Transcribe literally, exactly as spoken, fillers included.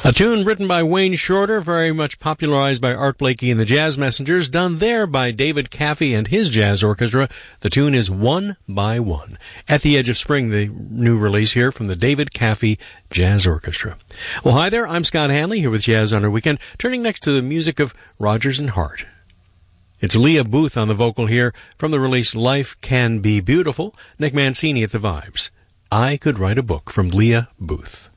A tune written by Wayne Shorter, very much popularized by Art Blakey and the Jazz Messengers, done there by David Caffey and his jazz orchestra. The tune is One by One. At the Edge of Spring, the new release here from the David Caffey Jazz Orchestra. Well, hi there, I'm Scott Hanley here with Jazz on our Weekend, turning next to the music of Rodgers and Hart. It's Leah Booth on the vocal here from the release Life Can Be Beautiful. Nick Mancini at the vibes. I Could Write a Book from Leah Booth.